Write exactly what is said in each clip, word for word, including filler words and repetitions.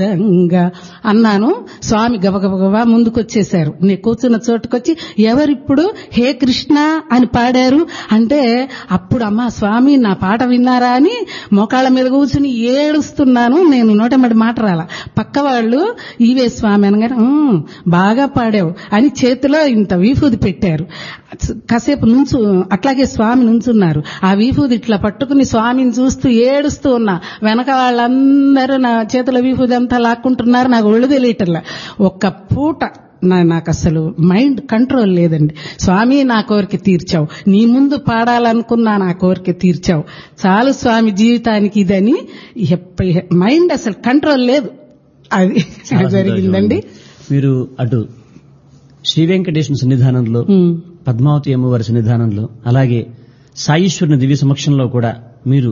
సాదరంగా అన్నాను. స్వామి గబగబగబా ముందుకొచ్చేశారు. నేను కూర్చున్న చోటుకొచ్చి ఎవరిప్పుడు హే కృష్ణ అని పాడారు అంటే, అప్పుడు అమ్మా స్వామి నా పాట విన్నారా అని మోకాళ్ళ మీద కూర్చుని ఏడుస్తున్నాను. నేను నోటెమ్మడి మాట రాల. పక్క వాళ్ళు ఈవే స్వామి అనగానే "ఉమ్, బాగా పాడావు" అని చేతిలో ఇంత వీఫూది పెట్టారు. కాసేపు నుంచు అట్లాగే స్వామి నుంచున్నారు. ఆ వీఫూది ఇట్లా పట్టుకుని స్వామిని చూస్తూ ఏడుస్తూ ఉన్నా. వెనక వాళ్ళందరూ నా చేతిలో వీఫూది అంతా లాక్కుంటున్నారు. నాకు ఒళ్ళు తెలియటల్లా. ఒక్క పూట నాకు అసలు మైండ్ కంట్రోల్ లేదండి. స్వామి నా కోరిక తీర్చావు, నీ ముందు పాడాలనుకున్నా నా కోరిక తీర్చావు, చాలు స్వామి జీవితానికి ఇదని. మైండ్ అసలు కంట్రోల్ లేదు. అది జరిగిందండి. మీరు అటు శ్రీ వెంకటేశ్వర సన్నిధానంలో, పద్మావతి అమ్మవారి సన్నిధానంలో, అలాగే సాయీశ్వరుని దివ్య సమక్షంలో కూడా మీరు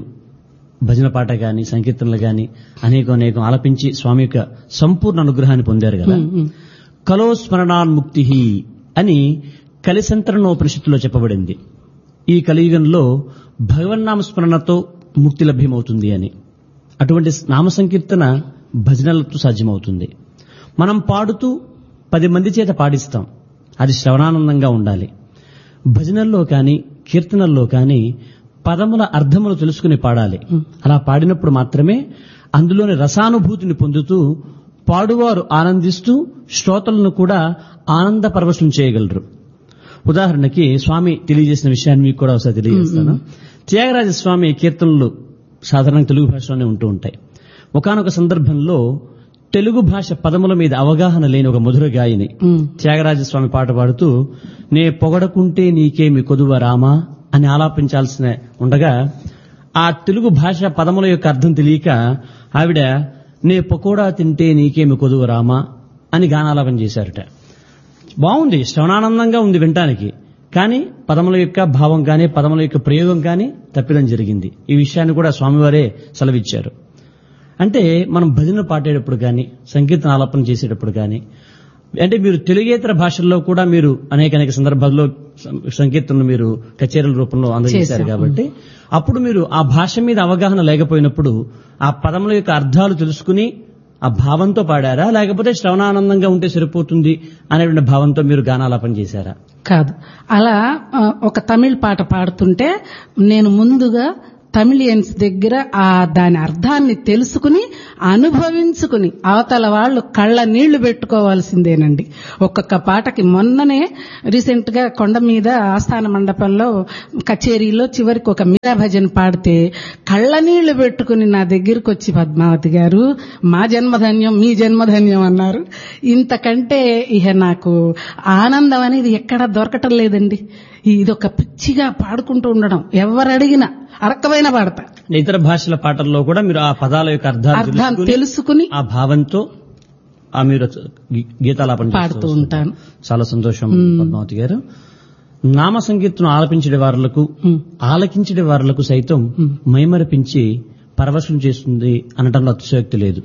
భజన పాట గాని సంకీర్తనలు గాని అనేకం అనేకం ఆలపించి స్వామి యొక్క సంపూర్ణ అనుగ్రహాన్ని పొందారు కదా. కలో స్మరణాన్ముక్తి అని కలిసంతరణోపనిషత్తులో చెప్పబడింది. ఈ కలియుగంలో భగవన్నామ స్మరణతో ముక్తి లభ్యమవుతుంది అని. అటువంటి నామ సంకీర్తన భజనలతో సాధ్యమవుతుంది. మనం పాడుతూ పది మంది చేత పాడిస్తాం, అది శ్రవణానందంగా ఉండాలి. భజనల్లో కానీ కీర్తనల్లో కానీ పదముల అర్థములు తెలుసుకుని పాడాలి. అలా పాడినప్పుడు మాత్రమే అందులోని రసానుభూతిని పొందుతూ పాడువారు ఆనందిస్తూ శ్రోతలను కూడా ఆనంద పరవశం చేయగలరు. ఉదాహరణకి స్వామి తెలియజేసిన విషయాన్ని మీకు కూడా ఒకసారి తెలియజేస్తాను. త్యాగరాజ స్వామి కీర్తనలు సాధారణంగా తెలుగు భాషలోనే ఉంటూ ఉంటాయి. ఒకానొక సందర్భంలో తెలుగు భాష పదముల మీద అవగాహన లేని ఒక మధుర గాయని త్యాగరాజస్వామి పాట పాడుతూ నే పొగడకుంటే నీకేమి కొదువ రామా అని ఆలాపించాల్సిన ఉండగా ఆ తెలుగు భాష పదముల యొక్క అర్థం తెలియక ఆవిడ నే పకోడా తింటే నీకేమి కొదువ రామా అని గానాలాపన చేశారట. బాగుంది, శ్రవణానందంగా ఉంది వినటానికి. కానీ పదముల యొక్క భావం కానీ పదముల యొక్క ప్రయోగం కానీ తప్పిదం జరిగింది. ఈ విషయాన్ని కూడా స్వామివారే సెలవిచ్చారు. అంటే మనం భజన పాడేటప్పుడు కానీ సంకీర్తన ఆలాపన చేసేటప్పుడు కానీ, అంటే మీరు తెలుగేతర భాషల్లో కూడా మీరు అనేక అనేక సందర్భాల్లో సంకీర్తనలు మీరు కచేరీల రూపంలో అందజేశారు కాబట్టి అప్పుడు మీరు ఆ భాష మీద అవగాహన లేకపోయినప్పుడు ఆ పదముల యొక్క అర్థాలు తెలుసుకుని ఆ భావంతో పాడారా, లేకపోతే శ్రవణానందంగా ఉంటే సరిపోతుంది అనేటువంటి భావంతో మీరు గానాలాపన చేశారా? కాదు, అలా ఒక తమిళ్ పాట పాడుతుంటే నేను ముందుగా తమిళియన్స్ దగ్గర ఆ దాని అర్థాన్ని తెలుసుకుని అనుభవించుకుని అవతల వాళ్ళు కళ్ళ నీళ్లు పెట్టుకోవాల్సిందేనండి. ఒక్కొక్క పాటకి మొన్ననే రీసెంట్ గా కొండ మీద ఆస్థాన మండపంలో కచేరీలో చివరికి ఒక మీరా భజన పాడితే కళ్ళ నీళ్లు పెట్టుకుని నా దగ్గరకు వచ్చి పద్మావతి గారు మా జన్మధన్యం మీ జన్మధన్యం అన్నారు. ఇంతకంటే ఇహ నాకు ఆనందం అనేది ఎక్కడా దొరకటం లేదండి. ఇదొక పిచ్చిగా పాడుకుంటూ ఉండడం, ఎవరడిగినా అరకమైన పాడతా. ఇతర భాషల పాటల్లో కూడా మీరు ఆ పదాల యొక్క అర్థాలు తెలుసుకుని ఆ భావంతో ఆ మీరు గీతాలాపన పాడుతూ ఉంటాను. చాలా సంతోషం పద్మావతి గారు. నామ సంకీర్తన ఆలపించే వారులకు ఆలకించే వారులకు సైతం మైమరిపించి పరవశం చేస్తుంది అనటంలో అతిశయోక్తి లేదు.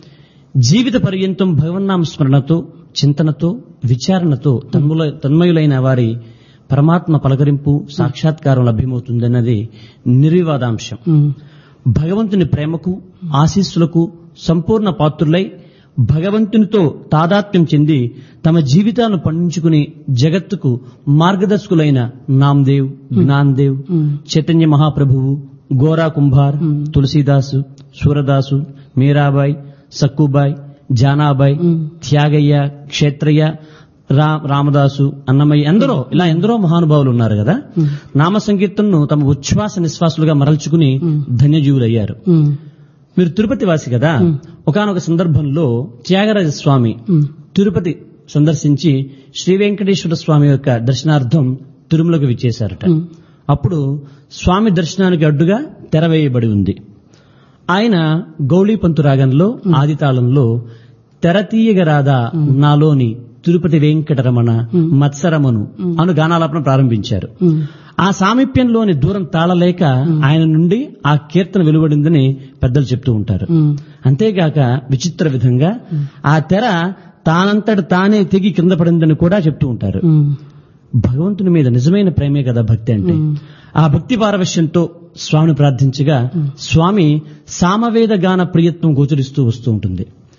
జీవిత పర్యంతం భగవన్నామ స్మరణతో చింతనతో విచారణతో తన్మయులైన వారి పరమాత్మ పలకరింపు సాక్షాత్కారం లభ్యమవుతుందన్నది నిర్వివాదాంశం. భగవంతుని ప్రేమకు ఆశీస్సులకు సంపూర్ణ పాత్రులై భగవంతునితో తాదాత్మ్యం చెంది తమ జీవితాలను పండించుకుని జగత్తుకు మార్గదర్శకులైన నామ్దేవ్, జ్ఞాన్దేవ్, చైతన్య మహాప్రభువు, గోరా కుంభార్, తులసీదాసు, సూరదాసు, మీరాబాయి, సక్కుబాయ్, జానాబాయ్, త్యాగయ్య, క్షేత్రయ్య, రామదాసు, అన్నమయ్య, ఎందరో ఇలా ఎందరో మహానుభావులు ఉన్నారు కదా. నామ సంకీర్తనను తమ ఉచ్ఛ్వాస నిశ్వాసులుగా మరల్చుకుని ధన్యజీవులయ్యారు. మీరు తిరుపతి వాసి కదా. ఒకానొక సందర్భంలో త్యాగరాజ స్వామి తిరుపతి సందర్శించి శ్రీ వెంకటేశ్వర స్వామి యొక్క దర్శనార్థం తిరుమలకు విచ్చేశారట. అప్పుడు స్వామి దర్శనానికి అడ్డుగా తెరవేయబడి ఉంది. ఆయన గౌళీపంతు రాగంలో ఆదితాళంలో తెరతీయగరాదా నాలోని తిరుపతి వెంకటరమణ మత్సరమను అను గానాలాపన ప్రారంభించారు. ఆ సామీప్యంలోని దూరం తాళలేక ఆయన నుండి ఆ కీర్తన వెలువడిందని పెద్దలు చెప్తూ ఉంటారు. అంతేగాక విచిత్ర విధంగా ఆ తెర తానంతట తానే తెగి కింద పడిందని కూడా చెప్తూ ఉంటారు. భగవంతుని మీద నిజమైన ప్రేమే కదా భక్తి అంటే. ఆ భక్తి పారవశ్యంతో స్వామిని ప్రార్థించగా స్వామి సామవేద గాన ప్రియత్వం గోచరిస్తూ వస్తూ ఉంటుంది.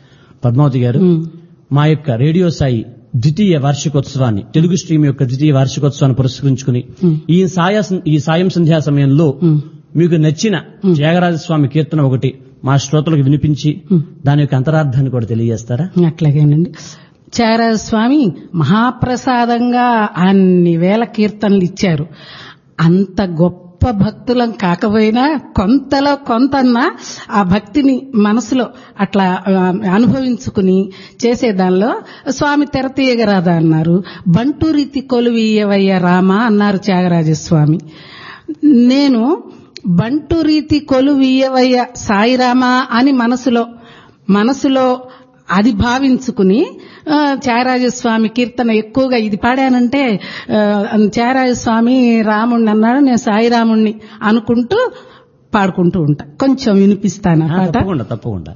పద్మావతి గారు, ఉమ్, మా యొక్క రేడియో సాయి ద్వితీయ వార్షికోత్సవాన్ని, తెలుగు స్ట్రీమ్ యొక్క ద్వితీయ వార్షికోత్సవాన్ని పురస్కరించుకుని ఉమ్, ఈ సాయ ఈ సాయం సంధ్యా సమయంలో ఉమ్, మీకు నచ్చిన త్యాగరాజస్వామి కీర్తన ఒకటి మా శ్రోతలకు వినిపించి దాని యొక్క అంతరార్థాన్ని కూడా తెలియజేస్తారా? అట్లాగేనండి. త్యాగరాజ స్వామి మహాప్రసాదంగా అన్ని వేల కీర్తనలు ఇచ్చారు. అంత గొప్ప భక్తులం కాకపోయినా కొంతలో కొంతన్నా ఆ భక్తిని మనసులో అట్లా ఆ, అనుభవించుకుని చేసేదానిలో స్వామి తెర తీయగరాదా అన్నారు. బంటు రీతి కొలువీయవయ్య రామ అన్నారు త్యాగరాజస్వామి. నేను బంటు రీతి కొలువీయవయ్య సాయిరామ అని మనసులో మనసులో అది భావించుకుని ఆ, త్యాగరాజస్వామి కీర్తన ఎక్కువగా ఇది పాడానంటే ఆ, త్యాగరాజస్వామి రాముణ్ణి అన్నాడు, నేను సాయిరాముణ్ణి అనుకుంటూ పాడుకుంటూ ఉంటా. కొంచెం వినిపిస్తాను ఆ ఆ, పాట. తప్పకుండా తప్పకుండా